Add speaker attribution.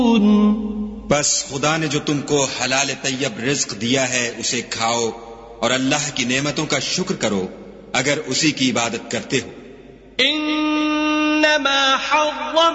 Speaker 1: बस खुदा ने जो तुमको हलाल तैयब रिज्क दिया है उसे खाओ और अल्लाह की नेमतों का शुक्र करो अगर उसी की इबादत करते हो।